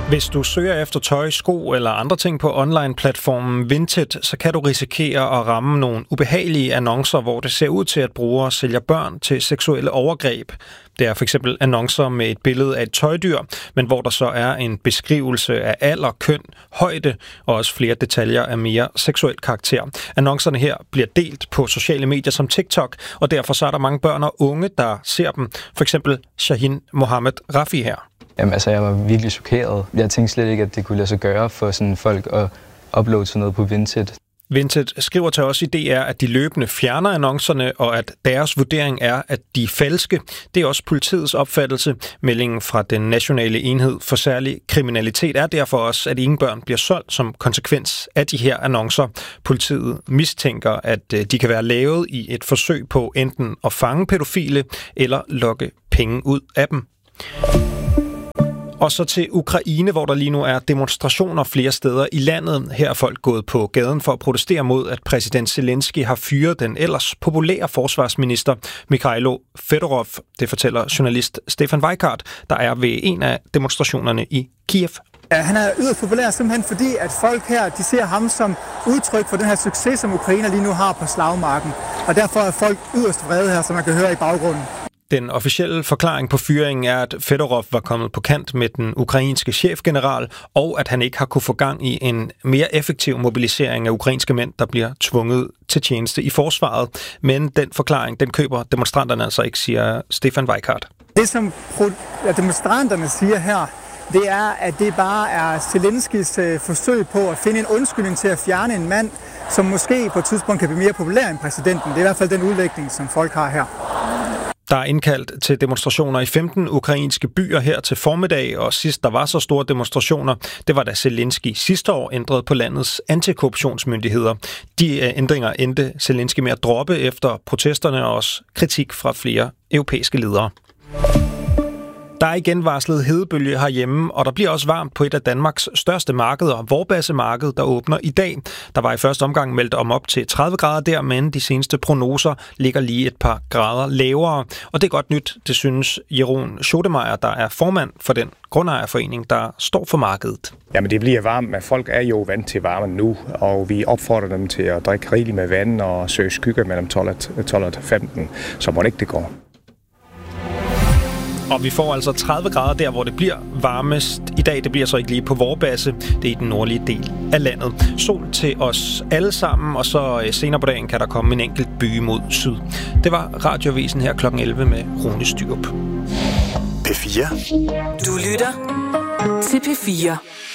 Hvis du søger efter tøj, sko eller andre ting på online-platformen Vinted, så kan du risikere at ramme nogle ubehagelige annoncer, hvor det ser ud til, at brugere sælger børn til seksuelle overgreb. Det er for eksempel annoncer med et billede af et tøjdyr, men hvor der så er en beskrivelse af alder, køn, højde og også flere detaljer af mere seksuel karakter. Annoncerne her bliver delt på sociale medier som TikTok, og derfor så er der mange børn og unge, der ser dem. For eksempel Shahin Mohammed Rafi her. Jamen, altså, jeg var virkelig chokeret. Jeg tænkte slet ikke, at det kunne lade sig gøre for sådan folk at uploade sådan noget på Vinted. Vinted skriver til os i DR, at de løbende fjerner annoncerne, og at deres vurdering er, at de er falske. Det er også politiets opfattelse. Meldingen fra den nationale enhed for særlig kriminalitet er derfor også, at ingen børn bliver solgt som konsekvens af de her annoncer. Politiet mistænker, at de kan være lavet i et forsøg på enten at fange pædofile eller lokke penge ud af dem. Og så til Ukraine, hvor der lige nu er demonstrationer flere steder i landet. Her er folk gået på gaden for at protestere mod, at præsident Zelensky har fyret den ellers populære forsvarsminister Mikhailo Fedorov. Det fortæller journalist Stefan Weikart, der er ved en af demonstrationerne i Kiev. Ja, han er yderst populær simpelthen fordi, at folk her de ser ham som udtryk for den her succes, som Ukraine lige nu har på slagmarken. Og derfor er folk yderst vrede her, som man kan høre i baggrunden. Den officielle forklaring på fyringen er, at Fedorov var kommet på kant med den ukrainske chefgeneral, og at han ikke har kunne få gang i en mere effektiv mobilisering af ukrainske mænd, der bliver tvunget til tjeneste i forsvaret. Men den forklaring, den køber demonstranterne altså ikke, siger Stefan Weikart. Det, som demonstranterne siger her, det er, at det bare er Zelenskys forsøg på at finde en undskyldning til at fjerne en mand, som måske på et tidspunkt kan blive mere populær end præsidenten. Det er i hvert fald den udlægning, som folk har her. Der er indkaldt til demonstrationer i 15 ukrainske byer her til formiddag, og sidst der var så store demonstrationer, det var da Zelensky sidste år ændrede på landets antikorruptionsmyndigheder. De ændringer endte Zelensky med at droppe efter protesterne og også kritik fra flere europæiske ledere. Der er igen varslet hedebølge herhjemme, og der bliver også varmt på et af Danmarks største markeder, Vorbasse-markedet, der åbner i dag. Der var i første omgang meldt om op til 30 grader der, men de seneste prognoser ligger lige et par grader lavere. Og det er godt nyt, det synes Jeroen Schodemeyer, der er formand for den grundejerforening, der står for markedet. Jamen det bliver varmt, men folk er jo vant til varmen nu, og vi opfordrer dem til at drikke rigeligt med vand og søge skygge mellem 12 og 15, så må det ikke det går. Og vi får altså 30 grader der, hvor det bliver varmest. I dag, det bliver så ikke lige på Vorbasse. Det er i den nordlige del af landet. Sol til os alle sammen, og så senere på dagen kan der komme en enkelt byge mod syd. Det var Radioavisen her kl. 11 med Rune Styrup. P4. Du lytter til P4.